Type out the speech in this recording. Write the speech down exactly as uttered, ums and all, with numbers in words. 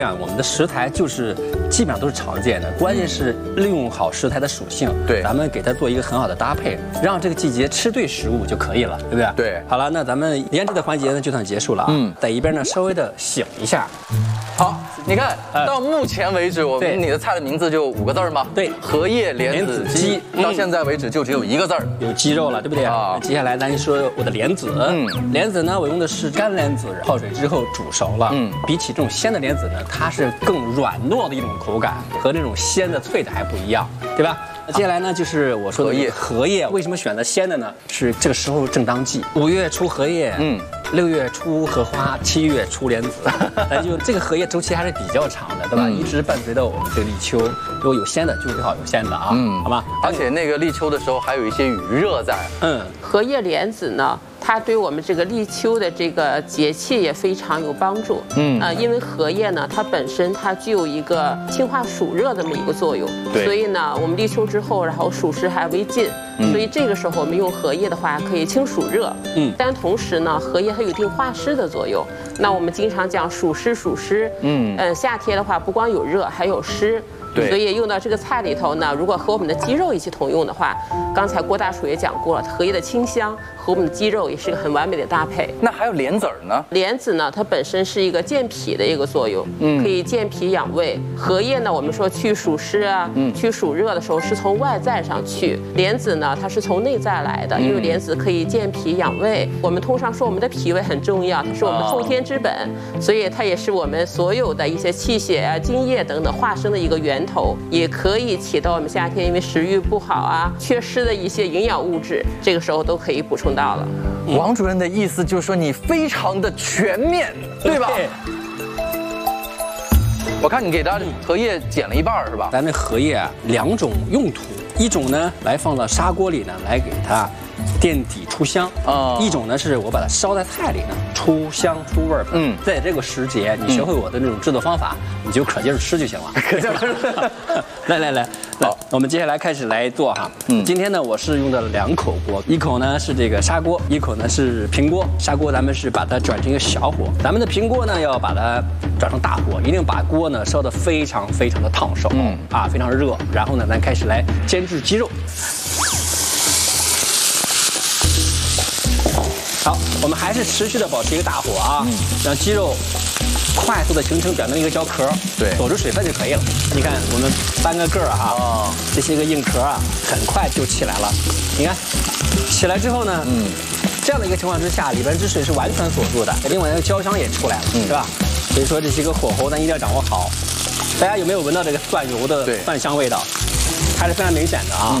啊，我们的食材就是基本上都是常见的，关键是利用好食材的属性， 对， 咱们给它做一个很好的搭配，让这个季节吃对食物就可以了，对不对？ 对。 好了，那咱们腌制的环节呢就算结束了啊，嗯，在一边呢稍微的醒一下。 好，你看到目前为止，我们你的菜的名字就五个字吗？ 对， 荷叶莲子鸡，到现在为止就只有一个字儿， 有鸡肉了，对不对啊？接下来咱就说我的莲子，嗯，莲子呢，我用的是干莲子，泡水之后煮熟了，嗯，比起这种鲜的莲子呢，它是更软糯的一种口感，和那种鲜的脆的还不一样，对吧？接下来呢，就是我说的荷叶，荷叶为什么选择鲜的呢？是这个时候正当季，五月出荷叶，嗯，六月出荷花，七月出莲子，咱就这个荷叶周期还是比较长的，对吧？一直伴随着我们这个立秋，如果有鲜的就最好有鲜的啊，嗯，好吧？ 而且那个立秋的时候还有一些余热在， 嗯，荷叶莲子呢，它对我们这个立秋的这个节气也非常有帮助。嗯，呃，因为荷叶呢，它本身它具有一个清化暑热这么一个作用。对。所以呢，我们立秋之后，然后暑湿还未尽，所以这个时候我们用荷叶的话，可以清暑热。嗯。但同时呢，荷叶还有一定化湿的作用。那我们经常讲暑湿暑湿。嗯。嗯，夏天的话，不光有热，还有湿。对，所以用到这个菜里头呢，如果和我们的鸡肉一起同用的话，刚才郭大厨也讲过了，荷叶的清香和我们的鸡肉也是一个很完美的搭配。 那还有莲子儿呢？ 莲子呢，它本身是一个健脾的一个作用，嗯，可以健脾养胃。荷叶呢，我们说去暑湿啊，嗯，去暑热的时候是从外在上去，莲子呢，它是从内在来的，因为莲子可以健脾养胃。我们通常说我们的脾胃很重要，它是我们后天之本，所以它也是我们所有的一些气血啊、津液等等化生的一个源头，也可以起到我们夏天因为食欲不好啊、缺失的一些营养物质，这个时候都可以补充到了。 王主任的意思就是说你非常的全面，对吧？对。我看你给它荷叶剪了一半是吧？ 咱这荷叶啊，两种用途，一种呢来放到砂锅里呢，来给它垫底出香啊；一种呢是我把它烧在菜里呢，出香出味儿。嗯，在这个时节，你学会我的那种制作方法，你就可劲儿吃就行了。可劲儿吃。来来来，好，我们接下来开始来做哈。嗯，今天呢我是用的两口锅，一口呢是这个砂锅，一口呢是平锅。砂锅咱们是把它转成一个小火，咱们的平锅呢要把它转成大火，一定把锅呢烧得非常非常的烫手，嗯啊非常热。然后呢，咱开始来煎制鸡肉。好，我们还是持续的保持一个大火啊，嗯、让鸡肉快速的形成表面的一个焦壳，对，锁住水分就可以了。你看我们翻个个儿哈，哦，这些个硬壳啊，很快就起来了。你看，起来之后呢，嗯，这样的一个情况之下，里边之水是完全锁住的，另外那个焦香也出来了，嗯、是吧？所以说这些个火候咱一定要掌握好。大家有没有闻到这个蒜油的蒜香味道？还是非常明显的啊。